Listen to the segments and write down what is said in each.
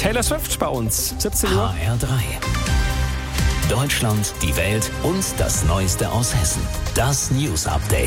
Taylor Swift bei uns, 17 Uhr. HR3. Deutschland, die Welt und das Neueste aus Hessen. Das News Update.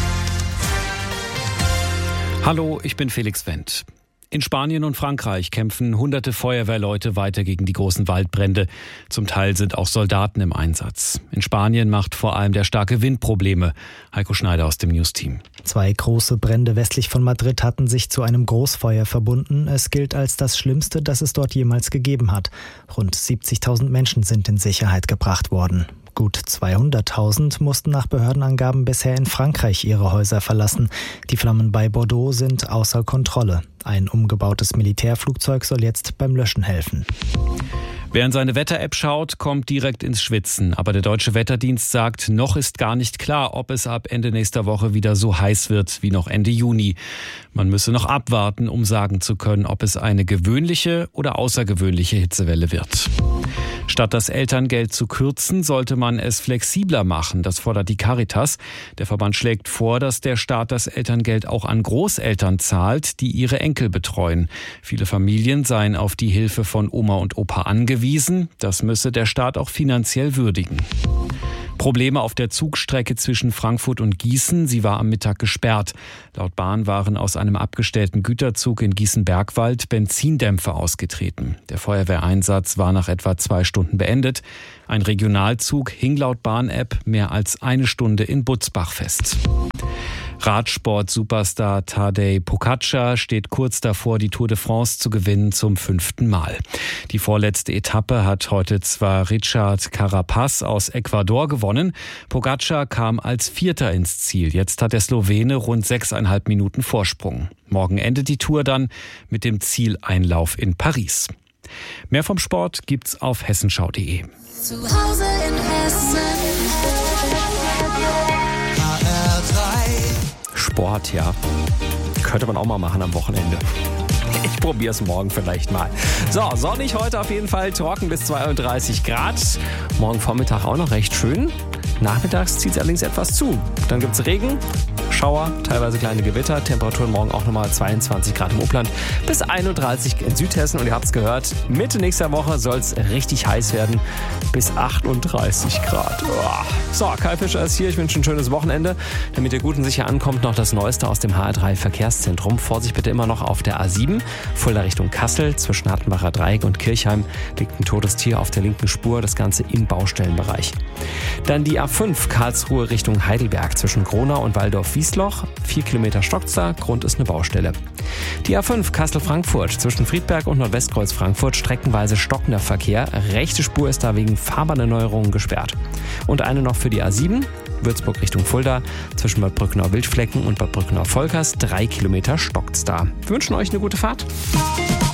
Hallo, ich bin Felix Wendt. In Spanien und Frankreich kämpfen hunderte Feuerwehrleute weiter gegen die großen Waldbrände. Zum Teil sind auch Soldaten im Einsatz. In Spanien macht vor allem der starke Wind Probleme. Heiko Schneider aus dem News-Team. 2 große Brände westlich von Madrid hatten sich zu einem Großfeuer verbunden. Es gilt als das Schlimmste, das es dort jemals gegeben hat. Rund 70.000 Menschen sind in Sicherheit gebracht worden. Gut 200.000 mussten nach Behördenangaben bisher in Frankreich ihre Häuser verlassen. Die Flammen bei Bordeaux sind außer Kontrolle. Ein umgebautes Militärflugzeug soll jetzt beim Löschen helfen. Wer in seine Wetter-App schaut, kommt direkt ins Schwitzen. Aber der Deutsche Wetterdienst sagt, noch ist gar nicht klar, ob es ab Ende nächster Woche wieder so heiß wird wie noch Ende Juni. Man müsse noch abwarten, um sagen zu können, ob es eine gewöhnliche oder außergewöhnliche Hitzewelle wird. Statt das Elterngeld zu kürzen, sollte man es flexibler machen. Das fordert die Caritas. Der Verband schlägt vor, dass der Staat das Elterngeld auch an Großeltern zahlt, die ihre Enkel betreuen. Viele Familien seien auf die Hilfe von Oma und Opa angewiesen. Das müsse der Staat auch finanziell würdigen. Probleme auf der Zugstrecke zwischen Frankfurt und Gießen. Sie war am Mittag gesperrt. Laut Bahn waren aus einem abgestellten Güterzug in Gießen-Bergwald Benzindämpfe ausgetreten. Der Feuerwehreinsatz war nach etwa 2 Stunden beendet. Ein Regionalzug hing laut Bahn-App mehr als 1 Stunde in Butzbach fest. Radsport-Superstar Tadej Pogačar steht kurz davor, die Tour de France zu gewinnen zum 5. Mal. Die vorletzte Etappe hat heute zwar Richard Carapaz aus Ecuador gewonnen. Pogačar kam als 4. ins Ziel. Jetzt hat der Slowene rund 6,5 Minuten Vorsprung. Morgen endet die Tour dann mit dem Zieleinlauf in Paris. Mehr vom Sport gibt's auf hessenschau.de. Zu Hause in Hessen. Sport, ja. Könnte man auch mal machen am Wochenende. Ich probiere es morgen vielleicht mal. So, sonnig heute auf jeden Fall, trocken bis 32 Grad. Morgen Vormittag auch noch recht schön. Nachmittags zieht es allerdings etwas zu. Dann gibt es Regen, Schauer, teilweise kleine Gewitter. Temperaturen morgen auch nochmal 22 Grad im Upland bis 31 in Südhessen. Und ihr habt es gehört, Mitte nächster Woche soll es richtig heiß werden. Bis 38 Grad. So, Kai Fischer ist hier. Ich wünsche ein schönes Wochenende. Damit ihr gut und sicher ankommt, noch das Neueste aus dem HR3 Verkehrszentrum. Vorsicht bitte immer noch auf der A7. Fulda Richtung Kassel. Zwischen Hattenbacher Dreieck und Kirchheim liegt ein totes Tier auf der linken Spur. Das Ganze im Baustellenbereich. Dann die A5 Karlsruhe Richtung Heidelberg. Zwischen Gronau und Waldorf-Wiesloch. 4 Kilometer stockt's da. Grund ist eine Baustelle. Die A5 Kassel-Frankfurt. Zwischen Friedberg und Nordwestkreuz Frankfurt streckenweise stockender Verkehr. Rechte Spur ist da wegen Fahrbahnerneuerungen gesperrt. Und eine noch für die A7. Würzburg Richtung Fulda. Zwischen Bad Brückenau-Wildflecken und Bad Brückenau-Volkers. 3 Kilometer stockt's da. Wir wünschen euch eine gute Fahrt.